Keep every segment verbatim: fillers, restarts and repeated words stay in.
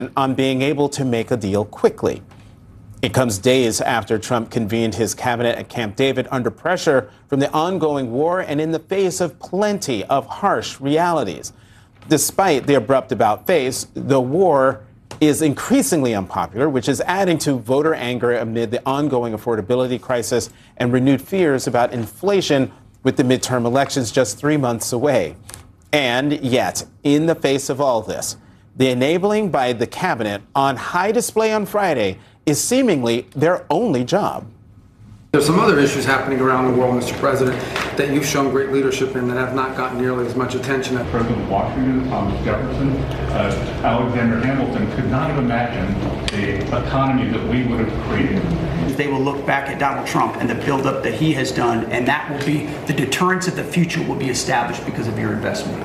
on being able to make a deal quickly. It comes days after Trump convened his cabinet at Camp David under pressure from the ongoing war and in the face of plenty of harsh realities. Despite the abrupt about face, the war is increasingly unpopular, which is adding to voter anger amid the ongoing affordability crisis and renewed fears about inflation with the midterm elections just three months away. And yet, in the face of all this, the enabling by the cabinet on high display on Friday is seemingly their only job. There's some other issues happening around the world, Mister President, that you've shown great leadership in that have not gotten nearly as much attention. President Washington, Thomas Jefferson, uh, Alexander Hamilton could not have imagined the economy that we would have created. They will look back at Donald Trump and the buildup that he has done, and that will be the deterrence of the future will be established because of your investment.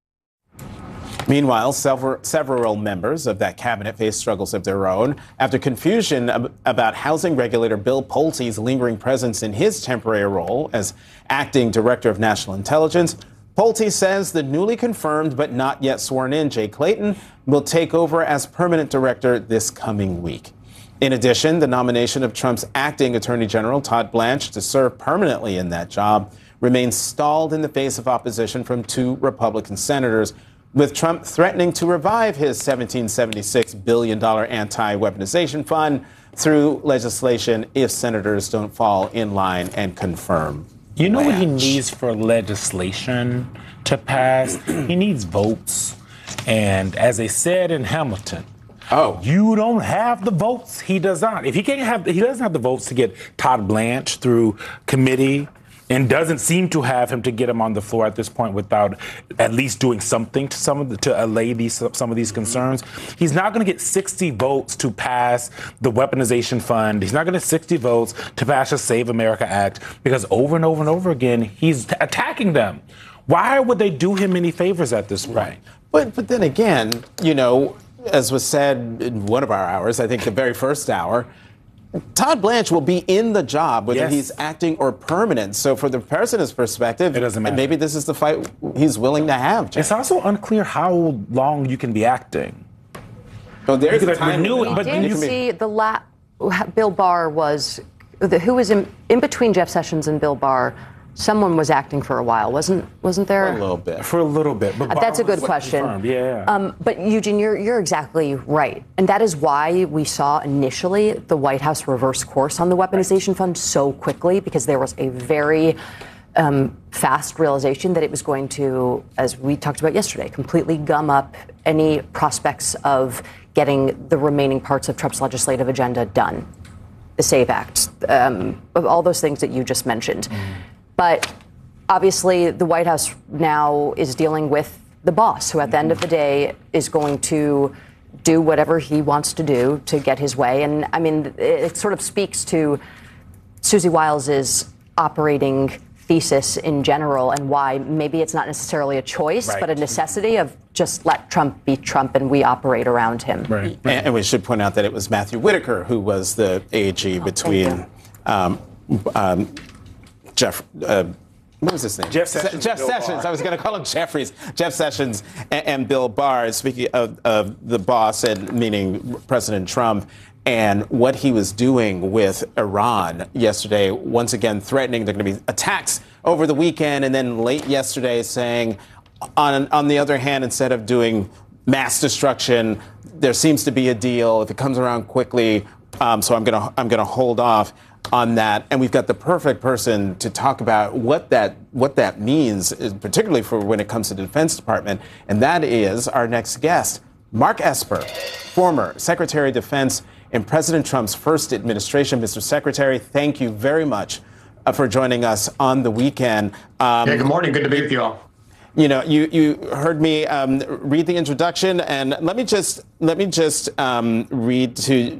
Meanwhile, several, several members of that cabinet face struggles of their own after confusion ab- about housing regulator Bill Pulte's lingering presence in his temporary role as acting director of national intelligence. Pulte says the newly confirmed but not yet sworn in Jay Clayton will take over as permanent director this coming week. In addition, the nomination of Trump's acting attorney general Todd Blanche to serve permanently in that job remains stalled in the face of opposition from two Republican senators, with Trump threatening to revive his seventeen seventy-six billion dollars anti-weaponization fund through legislation if senators don't fall in line and confirm. You know Blanche. what he needs for legislation to pass? He needs votes. And as they said in Hamilton, oh, you don't have the votes. He does not. If he can't have, he doesn't have the votes to get Todd Blanche through committee, and doesn't seem to have him to get him on the floor at this point without at least doing something to some of the, to allay these some of these concerns. He's not going to get sixty votes to pass the weaponization fund. He's not going to get sixty votes to pass the Save America Act because over and over and over again he's t- attacking them. Why would they do him any favors at this point? Right. But but then again, you know, as was said in one of our hours, I think the very first hour, Todd Blanche will be in the job whether Yes. he's acting or permanent. So from the president's perspective, It doesn't matter. maybe this is the fight he's willing to have. Jack. It's also unclear how long you can be acting. So there's Because a time renew limit. it, but You you Did can be- see the la- Bill Barr was the, who was in, in between Jeff Sessions and Bill Barr. Someone was acting for a while, wasn't wasn't there? a little bit. For a little bit. But Uh, That's a Barr good was question. confirmed. Yeah. Um, but Eugene, you're you're exactly right, and that is why we saw initially the White House reverse course on the weaponization fund so quickly, because there was a very um, fast realization that it was going to, as we talked about yesterday, completely gum up any prospects of getting the remaining parts of Trump's legislative agenda done, the SAVE Act, um, all those things that you just mentioned. Mm. But obviously, the White House now is dealing with the boss, who at the end of the day is going to do whatever he wants to do to get his way. And I mean, it sort of speaks to Susie Wiles's operating thesis in general and why maybe it's not necessarily a choice, Right. but a necessity of just let Trump be Trump and we operate around him. Right. And, and we should point out that it was Matthew Whitaker who was the A G between um, um, Jeff. Uh, what was his name? Jeff Sessions. Jeff Bill Sessions. Barr. I was going to call him Jeffries. Jeff Sessions and, and Bill Barr. Speaking of, of the boss, and meaning President Trump, and what he was doing with Iran yesterday, once again threatening there are going to be attacks over the weekend, and then late yesterday saying, on on the other hand, instead of doing mass destruction, there seems to be a deal if it comes around quickly. Um, so I'm gonna I'm gonna hold off on that. And we've got the perfect person to talk about what that what that means, particularly for when it comes to the Defense Department, and that is our next guest, Mark Esper, former Secretary of Defense in President Trump's first administration. Mister Secretary, thank you very much uh, for joining us on the weekend. Um, yeah, good morning. Good to be with you all. You know, you, you heard me um, read the introduction, and let me just let me just um, read to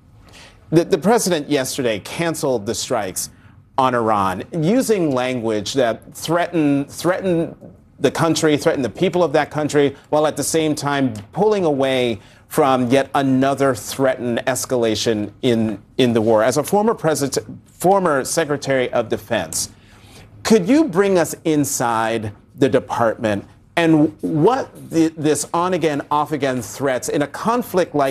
the, the president yesterday canceled the strikes on Iran using language that threaten threaten the country, threaten the people of that country, while at the same time pulling away from yet another threatened escalation in in the war. As a former president, former Secretary of Defense, could you bring us inside the department And what the, this on again, off again threats in a conflict like